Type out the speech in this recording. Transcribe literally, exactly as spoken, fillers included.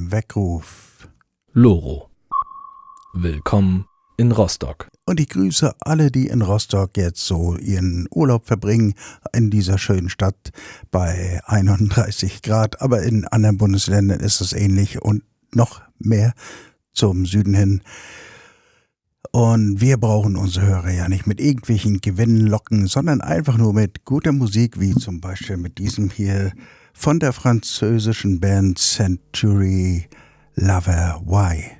Weckruf. Loro. Willkommen in Rostock. Und ich grüße alle, die in Rostock jetzt so ihren Urlaub verbringen, in dieser schönen Stadt bei einunddreißig Grad. Aber in anderen Bundesländern ist es ähnlich und noch mehr zum Süden hin. Und wir brauchen unsere Hörer ja nicht mit irgendwelchen Gewinnen locken, sondern einfach nur mit guter Musik, wie zum Beispiel mit diesem hier von der französischen Band Century Lover Why.